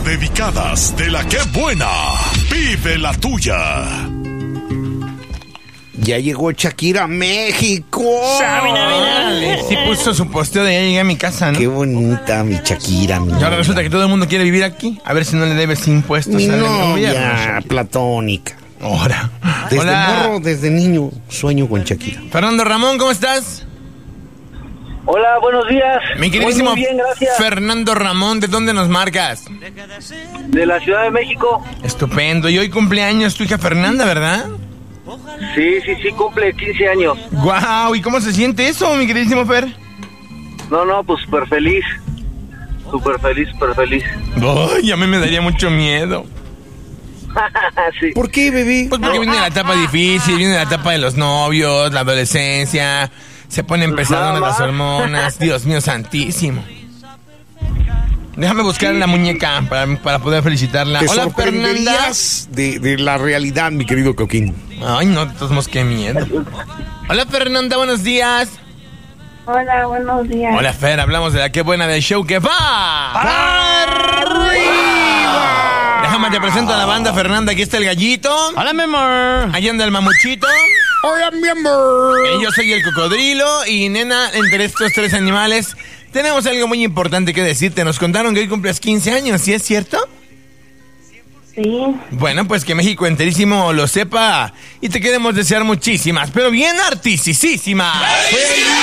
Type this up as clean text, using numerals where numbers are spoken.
dedicadas de la que buena. Vive la tuya. Ya llegó Shakira a México. Sí puso su posteo de ya llegué a mi casa, ¿no? Qué bonita mi Shakira. Y ahora resulta que todo el mundo quiere vivir aquí. A ver si no le debes impuestos Mi al novia gobierno. platónica. Ahora. Desde Hola. morro, desde niño, sueño con Shakira. Fernando Ramón, ¿cómo estás? Hola, buenos días. Mi queridísimo Muy bien, gracias. Fernando Ramón, ¿de dónde nos marcas? De la Ciudad de México. Estupendo. Y hoy cumpleaños tu hija Fernanda, ¿verdad? Sí, cumple 15 años. Guau, ¿y cómo se siente eso, mi queridísimo Fer? No, pues súper feliz. Súper feliz. Ay, a mí me daría mucho miedo. Sí. ¿Por qué, bebé? Pues porque viene la etapa difícil, viene la etapa de los novios, la adolescencia, se ponen pesadonas las hormonas, Dios mío santísimo. Déjame buscar la muñeca para poder felicitarla. Te Hola, Fernanda. sorprenderías de la realidad, mi querido Coquín. Ay, no, de todos modos, qué miedo. Hola, Fernanda, buenos días. Hola, buenos días. Hola, Fer, hablamos de la qué buena del show que va. ¡Arriba! Déjame te presento a la banda, Fernanda. Aquí está el gallito. Hola, mi amor. Ahí anda el mamuchito. Hola, mi amor. Yo soy el cocodrilo y, nena, entre estos tres animales tenemos algo muy importante que decirte. Nos contaron que hoy cumples 15 años, ¿sí es cierto? Sí. Bueno, pues que México enterísimo lo sepa y te queremos desear muchísimas, pero bien artisísimas.